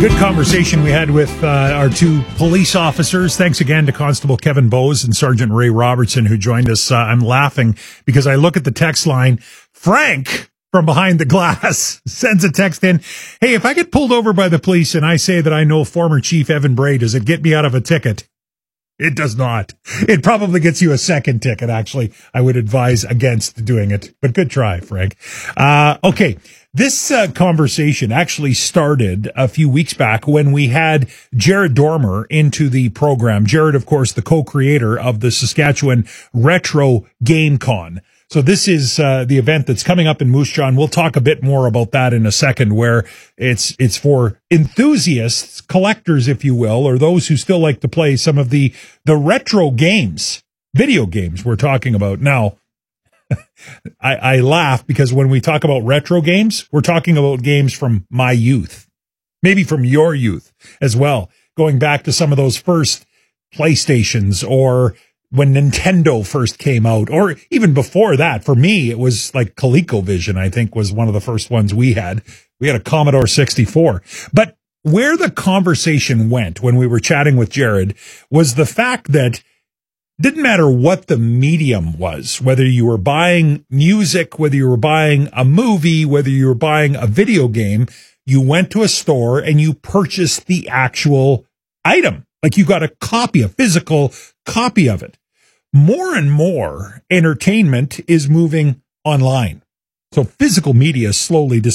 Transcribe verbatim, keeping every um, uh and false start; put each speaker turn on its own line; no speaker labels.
Good conversation we had with uh, our two police officers. Thanks again to Constable Kevin Bowes and Sergeant Ray Robertson, who joined us. Uh, I'm laughing because I look at the text line. Frank from behind the glass sends a text in. Hey, if I get pulled over by the police and I say that I know former Chief Evan Bray, does it get me out of a ticket? It does not. It probably gets you a second ticket, actually. I would advise against doing it, but good try, Frank. Uh, okay. This uh, conversation actually started a few weeks back when we had Jared Dormer into the program. Jared, of course, the co-creator of the Saskatchewan Retro Game Con. So this is uh, the event that's coming up in Moose Jaw. We'll talk a bit more about that in a second, where it's it's for enthusiasts, collectors, if you will, or those who still like to play some of the the retro games, video games we're talking about now. I, I laugh because when we talk about retro games, we're talking about games from my youth, maybe from your youth as well, going back to some of those first PlayStations or when Nintendo first came out, or even before that. For me, it was like ColecoVision, I think, was one of the first ones we had. We had a Commodore sixty-four. But where the conversation went when we were chatting with Jared was the fact that didn't matter what the medium was, whether you were buying music, whether you were buying a movie, whether you were buying a video game, you went to a store and you purchased the actual item. Like you got a copy, a physical copy of it. More and more entertainment is moving online. So physical media is slowly disappearing.